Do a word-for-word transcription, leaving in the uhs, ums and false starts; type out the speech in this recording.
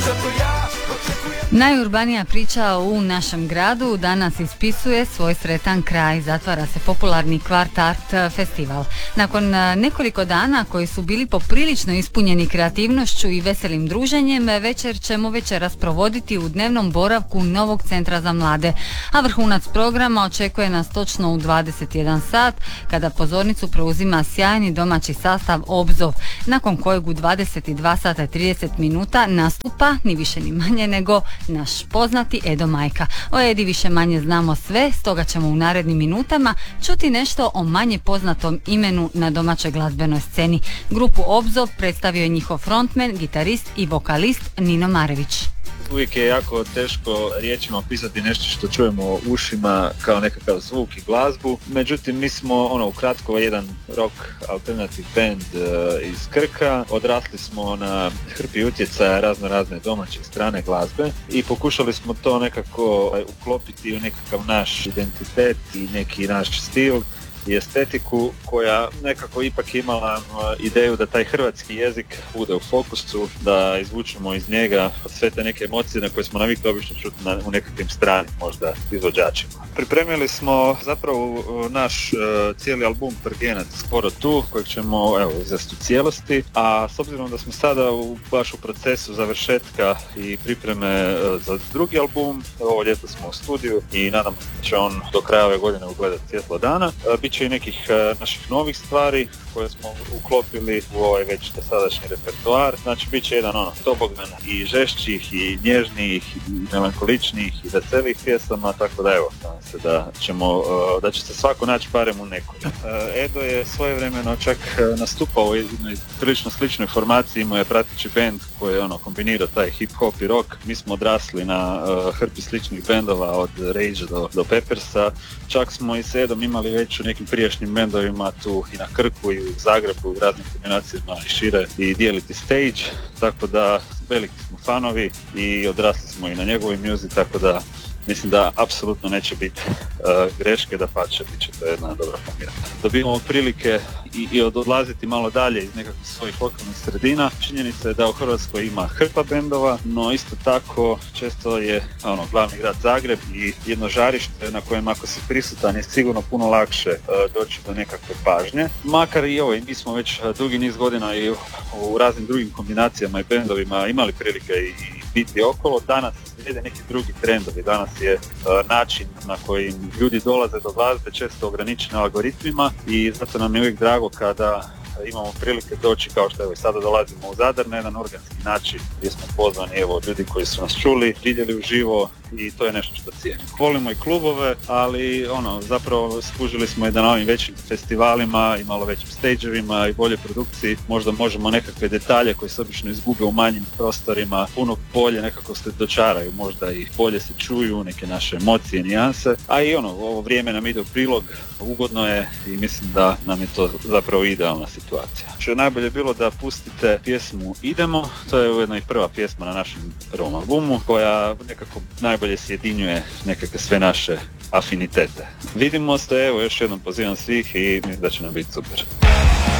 Najurbanija priča u našem gradu danas ispisuje svoj sretan kraj. Zatvara se popularni Kvart Art festival. Nakon nekoliko dana koji su bili poprilično ispunjeni kreativnošću i veselim druženjem, večer ćemo večeras provoditi u dnevnom boravku novog centra za mlade. A vrhunac programa očekuje nas točno u dvadeset jedan sat, kada pozornicu preuzima sjajni domaći sastav Obzov, nakon kojeg u dvadeset dva sata i trideset minuta nastupa ni više ni manje nego naš poznati Edo Majka. O Edi više manje znamo sve, stoga ćemo u narednim minutama čuti nešto o manje poznatom imenu na domaćoj glazbenoj sceni. Grupu Obzov predstavio je njihov frontman, gitarist i vokalist Nino Marević. Uvijek je jako teško riječima opisati nešto što čujemo u ušima kao nekakav zvuk i glazbu. Međutim, mi smo ono ukratko jedan rock alternative band uh, iz Krka. Odrasli smo na hrpi utjecaja razno razne domaće strane glazbe i pokušali smo to nekako uh, uklopiti u nekakav naš identitet i neki naš stil i estetiku koja nekako ipak imala ideju da taj hrvatski jezik bude u fokusu, da izvučemo iz njega sve te neke emocije na koje smo navikli obično čuti na, u nekakvim stranim možda izvođačima. Pripremili smo zapravo naš uh, cijeli album Pergenac skoro tu, kojeg ćemo evo izvesti u cijelosti, a s obzirom da smo sada u, baš u procesu završetka i pripreme uh, za drugi album, ovo ljeto smo u studiju i nadam se da će on do kraja ove godine ugledati svjetlo dana. Uh, bit će i nekih uh, naših novih stvari koje smo uklopili u ovaj već dosadašnji repertoar. Znači bit će jedan ono tobogdan i žešćih i nježnijih i melankoličnijih i veselih pjesama, tako da evo, se da ćemo, uh, da će se svako naći barem u nekoj. Uh, Edo je svojevremeno čak uh, nastupao u jednoj prilično sličnoj formaciji, imao je prateći band koji je ono kombinirao taj hip hop i rock. Mi smo odrasli na uh, hrpi sličnih bendova od Rage do, do Peppersa. Čak smo i s Edom imali već u nekim prijašnjim bendovima tu i na Krku i u Zagrebu u raznim kombinacijama i šire i dijeliti stage, tako da veliki smo fanovi i odrasli smo i na njegovoj muzici, tako da mislim da apsolutno neće biti uh, greške, da pače, bit će to jedna dobra kombinacija. Dobivamo prilike i, i odlaziti malo dalje iz nekakvih svojih lokalnih sredina. Činjenica je da u Hrvatskoj ima hrpa bendova, no isto tako često je ono, glavni grad Zagreb i jedno žarište na kojem ako si prisutan je sigurno puno lakše uh, doći do nekakve pažnje. Makar i ovo, mi smo već dugi niz godina i u, u raznim drugim kombinacijama i bendovima imali prilike i, i biti okolo. Danas slijede neki drugi trendovi. Danas je uh, način na koji ljudi dolaze do glazbe često ograničen algoritmima i zato nam je uvijek drago kada imamo prilike doći, kao što evo i sada dolazimo u Zadar na jedan organski način gdje smo pozvani evo ljudi koji su nas čuli, vidjeli uživo i to je nešto što cijenim. Volimo i klubove, ali ono zapravo skužili smo i da na ovim većim festivalima i malo većim stageovima i bolje produkciji možda možemo nekakve detalje koji se obično izgube u manjim prostorima puno bolje nekako se dočaraju, možda i bolje se čuju neke naše emocije, nijanse, a i ono ovo vrijeme nam ide u prilog, ugodno je i mislim da nam je to zapravo idealna situacija. Što je najbolje bilo da pustite pjesmu Idemo, to je ujedno i prva pjesma na našem prvom albumu koja nekako najbolje sjedinjuje nekakve sve naše afinitete. Vidimo se, evo još jednom pozivam svih i mislim da će nam biti super.